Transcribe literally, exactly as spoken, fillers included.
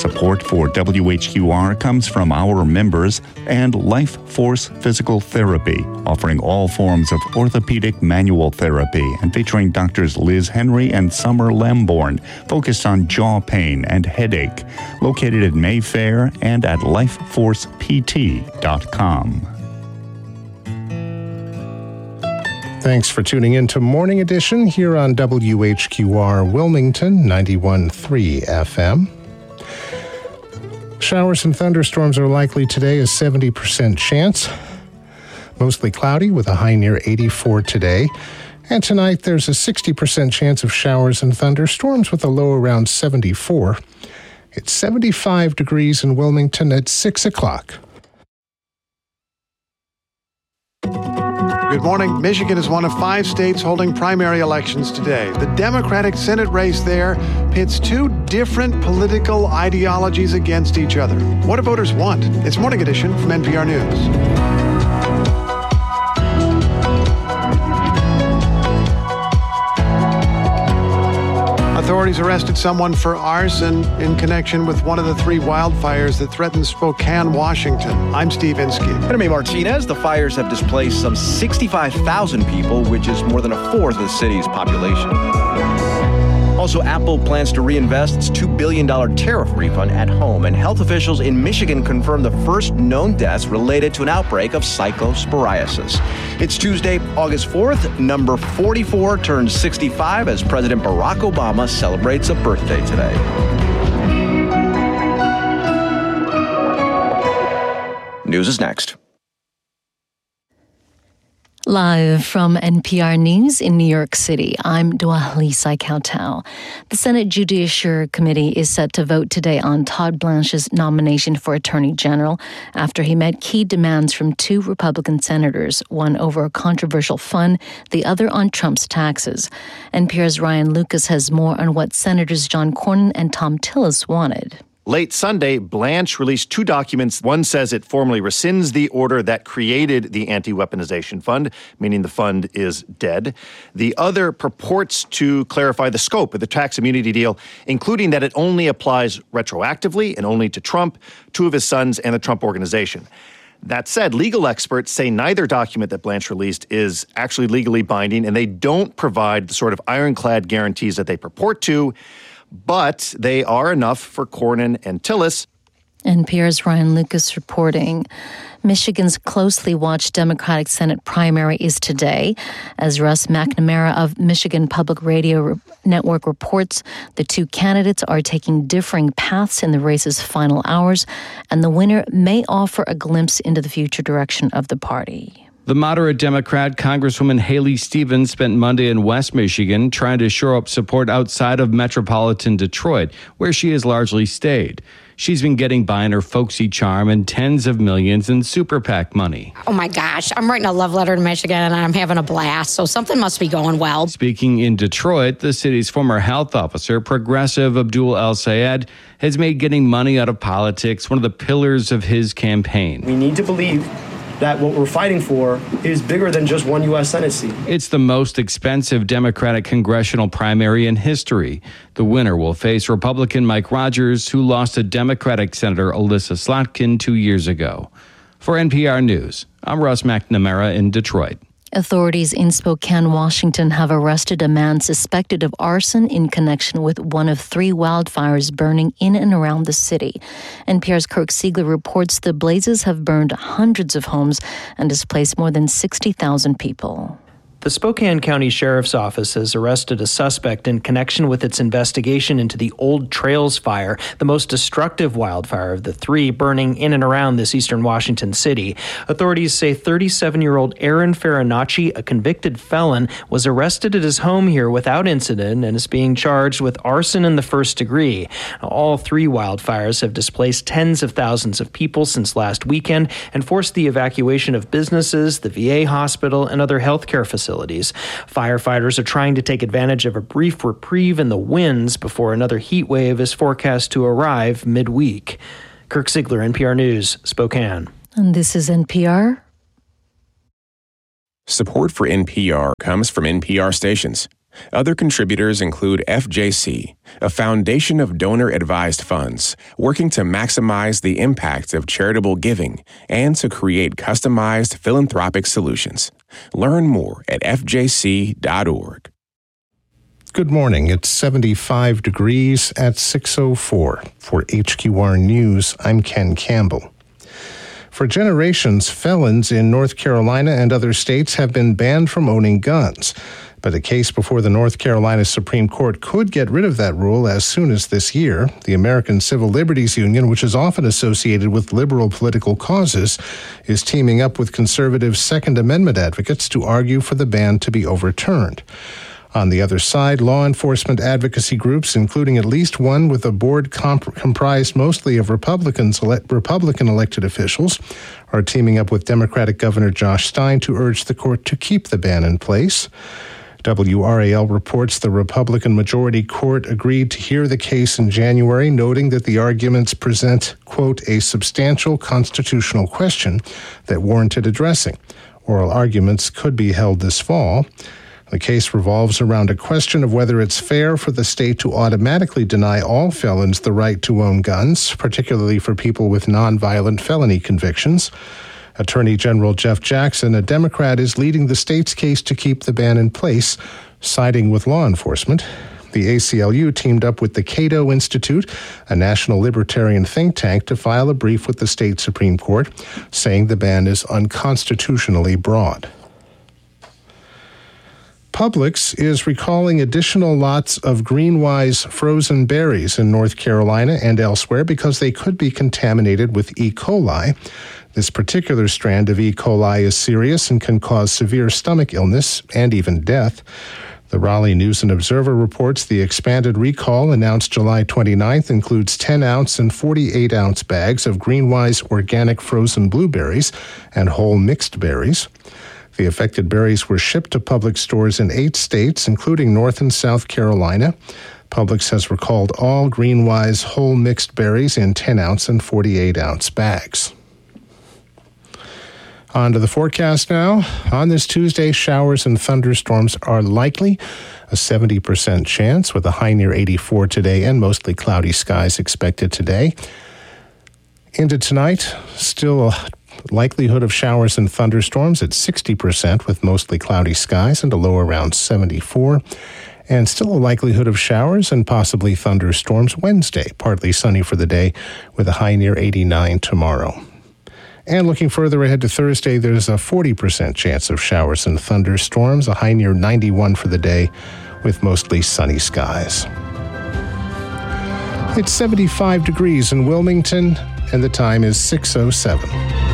Support for W H Q R comes from our members and Life Force Physical Therapy, offering all forms of orthopedic manual therapy and featuring doctors Liz Henry and Summer Lamborn, focused on jaw pain and headache. Located in Mayfair and at life force p t dot com. Thanks for tuning in to Morning Edition here on W H Q R Wilmington ninety-one point three F M. Showers and thunderstorms are likely today, a seventy percent chance. Mostly cloudy with a high near eighty-four today. And tonight there's a sixty percent chance of showers and thunderstorms with a low around seventy-four. It's seventy-five degrees in Wilmington at six o'clock. Good morning. Michigan is one of five states holding primary elections today. The Democratic Senate race there pits two different political ideologies against each other. What do voters want? It's Morning Edition from N P R News. Authorities arrested someone for arson in connection with one of the three wildfires that threatened Spokane, Washington. I'm Steve Inskeep. Enemy Martinez, the fires have displaced some sixty-five thousand people, which is more than a fourth of the city's population. Also, Apple plans to reinvest its two billion dollars tariff refund at home, and health officials in Michigan confirmed the first known deaths related to an outbreak of cyclosporiasis. It's Tuesday, August fourth. Number forty-four turns sixty-five as President Barack Obama celebrates a birthday today. News is next. Live from N P R News in New York City, I'm Dua Lisa Kautal. The Senate Judiciary Committee is set to vote today on Todd Blanche's nomination for Attorney General after he met key demands from two Republican senators, one over a controversial fund, the other on Trump's taxes. N P R's Ryan Lucas has more on what Senators John Cornyn and Thom Tillis wanted. Late Sunday, Blanche released two documents. One says it formally rescinds the order that created the anti-weaponization fund, meaning the fund is dead. The other purports to clarify the scope of the tax immunity deal, including that it only applies retroactively and only to Trump, two of his sons, and the Trump Organization. That said, legal experts say neither document that Blanche released is actually legally binding, and they don't provide the sort of ironclad guarantees that they purport to. But they are enough for Cornyn and Tillis. N P R's Ryan Lucas reporting. Michigan's closely watched Democratic Senate primary is today. As Russ McNamara of Michigan Public Radio Network reports, the two candidates are taking differing paths in the race's final hours, and the winner may offer a glimpse into the future direction of the party. The moderate Democrat Congresswoman Haley Stevens spent Monday in West Michigan trying to shore up support outside of metropolitan Detroit, where she has largely stayed. She's been getting by on her folksy charm and tens of millions in super PAC money. Oh my gosh, I'm writing a love letter to Michigan and I'm having a blast, so something must be going well. Speaking in Detroit, the city's former health officer, progressive Abdul El-Sayed, has made getting money out of politics one of the pillars of his campaign. We need to believe that what we're fighting for is bigger than just one U S Senate seat. It's the most expensive Democratic congressional primary in history. The winner will face Republican Mike Rogers, who lost to Democratic Senator Alyssa Slotkin two years ago. For N P R News, I'm Russ McNamara in Detroit. Authorities in Spokane, Washington have arrested a man suspected of arson in connection with one of three wildfires burning in and around the city. N P R's Kirk Siegler reports the blazes have burned hundreds of homes and displaced more than sixty thousand people. The Spokane County Sheriff's Office has arrested a suspect in connection with its investigation into the Old Trails fire, the most destructive wildfire of the three burning in and around this eastern Washington city. Authorities say thirty-seven-year-old Aaron Farinacci, a convicted felon, was arrested at his home here without incident and is being charged with arson in the first degree. All three wildfires have displaced tens of thousands of people since last weekend and forced the evacuation of businesses, the V A hospital, and other healthcare facilities. Firefighters are trying to take advantage of a brief reprieve in the winds before another heat wave is forecast to arrive midweek. Kirk Siegler, N P R News, Spokane. And this is N P R. Support for N P R comes from N P R stations. Other contributors include F J C, a foundation of donor-advised funds working to maximize the impact of charitable giving and to create customized philanthropic solutions. Learn more at f j c dot org. Good morning. It's seventy-five degrees at six oh four. For H Q R News, I'm Ken Campbell. For generations, felons in North Carolina and other states have been banned from owning guns. But a case before the North Carolina Supreme Court could get rid of that rule as soon as this year. The American Civil Liberties Union, which is often associated with liberal political causes, is teaming up with conservative Second Amendment advocates to argue for the ban to be overturned. On the other side, law enforcement advocacy groups, including at least one with a board comp- comprised mostly of Republicans, ele- Republican elected officials, are teaming up with Democratic Governor Josh Stein to urge the court to keep the ban in place. W R A L reports the Republican majority court agreed to hear the case in January, noting that the arguments present, quote, a substantial constitutional question that warranted addressing. Oral arguments could be held this fall. The case revolves around a question of whether it's fair for the state to automatically deny all felons the right to own guns, particularly for people with nonviolent felony convictions. Attorney General Jeff Jackson, a Democrat, is leading the state's case to keep the ban in place, siding with law enforcement. The A C L U teamed up with the Cato Institute, a national libertarian think tank, to file a brief with the state Supreme Court, saying the ban is unconstitutionally broad. Publix is recalling additional lots of Greenwise frozen berries in North Carolina and elsewhere because they could be contaminated with E. coli. This particular strand of E. coli is serious and can cause severe stomach illness and even death. The Raleigh News and Observer reports the expanded recall announced July twenty-ninth includes ten-ounce and forty-eight-ounce bags of Greenwise organic frozen blueberries and whole mixed berries. The affected berries were shipped to Publix stores in eight states, including North and South Carolina. Publix has recalled all Greenwise whole mixed berries in ten-ounce and forty-eight-ounce bags. On to the forecast now. On this Tuesday, showers and thunderstorms are likely, a seventy percent chance, with a high near eighty-four today and mostly cloudy skies expected today. Into tonight, still a likelihood of showers and thunderstorms at sixty percent with mostly cloudy skies and a low around seventy-four. And still a likelihood of showers and possibly thunderstorms Wednesday, partly sunny for the day with a high near eighty-nine tomorrow. And looking further ahead to Thursday, there's a forty percent chance of showers and thunderstorms, a high near ninety-one for the day with mostly sunny skies. It's seventy-five degrees in Wilmington, and the time is six oh seven.